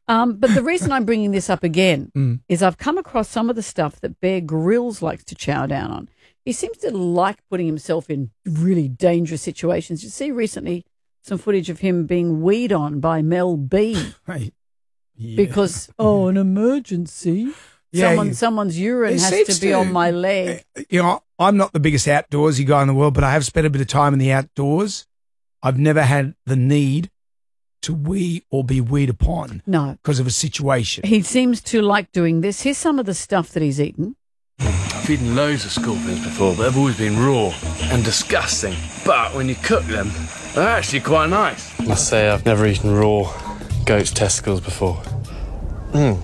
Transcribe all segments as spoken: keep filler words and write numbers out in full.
Um, but the reason I'm bringing this up again Mm. is I've come across some of the stuff that Bear Grylls likes to chow down on. He seems to like putting himself in really dangerous situations. You see recently some footage of him being weed on by Mel B. Hey. Yeah. Because, oh, an emergency. Yeah, Someone, you- someone's urine It has seems to be on my leg. You know, I'm not the biggest outdoorsy guy in the world, but I have spent a bit of time in the outdoors. I've never had the need to wee or be weed upon. No. Because of a situation. He seems to like doing this. Here's some of the stuff that he's eaten. I've eaten loads of scorpions before, but they've always been raw and disgusting. But when you cook them, they're actually quite nice. I must say I've never eaten raw goat's testicles before. Mm.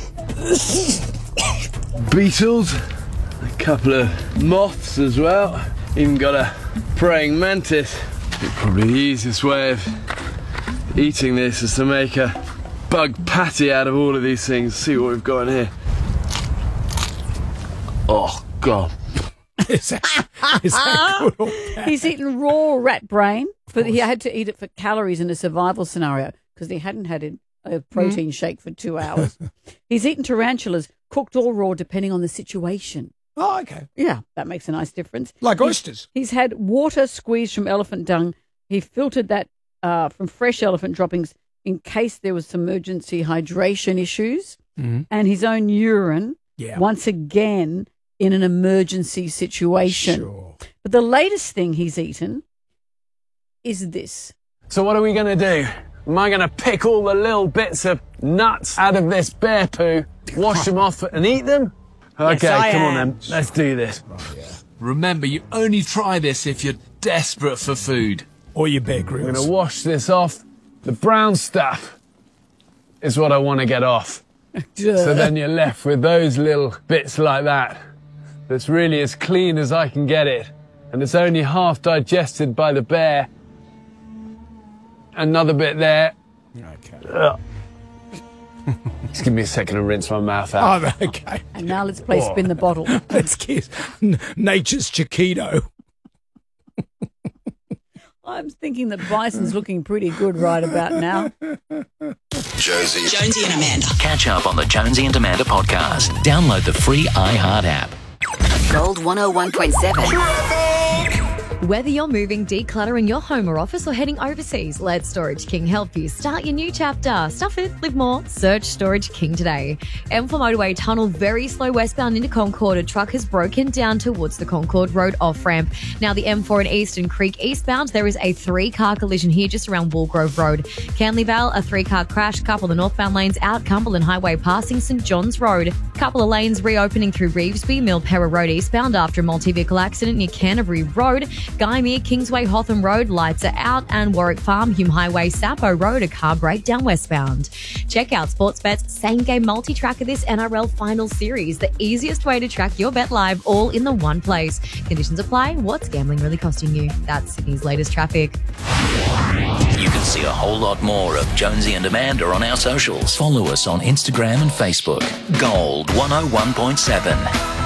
Beetles, a couple of moths as well, even got a praying mantis. Probably the easiest way of eating this is to make a bug patty out of all of these things. See what we've got in here. Oh, God. Is that, is that good or bad? He's eaten raw rat brain, but he had to eat it for calories in a survival scenario because he hadn't had it, a protein Mm. shake for two hours. He's eaten tarantulas, cooked or raw, depending on the situation. Oh, okay. Yeah, that makes a nice difference. Like He's- oysters. He's had water squeezed from elephant dung. He filtered that uh, from fresh elephant droppings in case there was some emergency hydration issues, Mhm. and his own urine, Yeah. once again, in an emergency situation. Sure. But the latest thing he's eaten is this. So what are we going to do? Am I going to pick all the little bits of nuts out of this bear poo, wash them off and eat them? Okay, I come on am. then. Let's do this. Remember, you only try this if you're desperate for food. Or your Bear I'm Grylls. going to wash this off. The brown stuff is what I want to get off. So then you're left with those little bits like that. That's really as clean as I can get it. And it's only half digested by the bear. Another bit there. Okay. Ugh. Just give me a second to rinse my mouth out. Oh, okay. And now let's play spin the bottle. Let's kiss N- nature's Chiquito. I'm thinking that Bison's looking pretty good right about now. Jonesy. Jonesy and Amanda. Catch up on the Jonesy and Amanda podcast. Download the free iHeart app. Gold one oh one point seven. Whether you're moving, decluttering your home or office, or heading overseas, let Storage King help you start your new chapter. Stuff it, live more. Search Storage King today. M four motorway tunnel very slow westbound into Concord. A truck has broken down towards the Concord Road off-ramp. Now the M four in Eastern Creek eastbound, there is a three-car collision here just around Woolgrove Road. Canley Vale, a three-car crash. Couple of the northbound lanes out Cumberland Highway passing St John's Road. Couple of lanes reopening through Revesby, Milperra Road eastbound after a multi-vehicle accident near Canterbury Road. Guymere, Kingsway, Hotham Road, lights are out, and Warwick Farm, Hume Highway, Sapo Road, a car breakdown westbound. Check out Sportsbet's same-game multi-track of this N R L Final Series, the easiest way to track your bet live, all in the one place. Conditions apply. What's gambling really costing you? That's Sydney's latest traffic. You can see a whole lot more of Jonesy and Amanda on our socials. Follow us on Instagram and Facebook. Gold one oh one point seven.